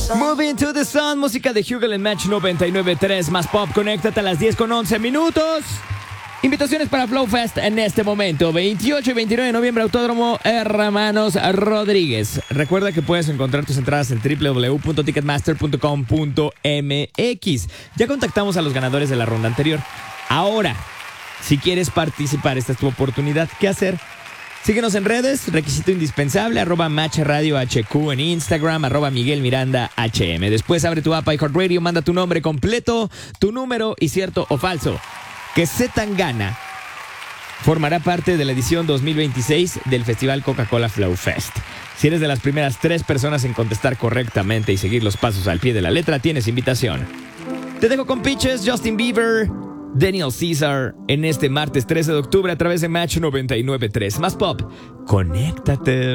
Moving to the Sun, música de Hugel en Match 99.3, más pop, conéctate a las 10:11. Invitaciones para Flow Fest en este momento, 28 y 29 de noviembre, Autódromo Hermanos Rodríguez. Recuerda que puedes encontrar tus entradas en www.ticketmaster.com.mx. Ya contactamos a los ganadores de la ronda anterior. Ahora, si quieres participar, esta es tu oportunidad. ¿Qué hacer? Síguenos en redes, requisito indispensable, @MatchRadioHQ en Instagram, @MiguelMirandaHM. Después abre tu app iHeartRadio, manda tu nombre completo, tu número y cierto o falso. Que Zetangana formará parte de la edición 2026 del Festival Coca-Cola Flow Fest. Si eres de las primeras 3 personas en contestar correctamente y seguir los pasos al pie de la letra, tienes invitación. Te dejo con Peaches, Justin Bieber, Daniel Caesar en este martes 13 de octubre a través de Match 99.3. Más pop, conéctate.